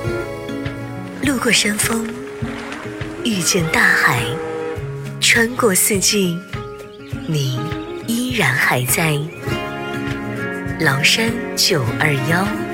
路过山峰，遇见大海，穿过四季，你依然还在。崂山921